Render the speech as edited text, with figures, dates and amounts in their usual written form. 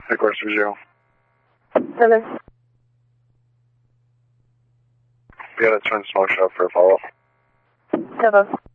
Headquarters 30. Hello. We got a turn smoke shop for a follow-up. Hello.